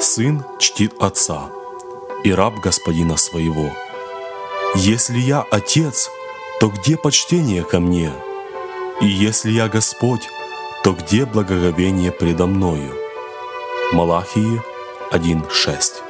сын чтит отца, и раб господина своего. Если я отец, то где почтение ко мне? И если я Господь, то где благоговение предо мною? Малахии 1:6.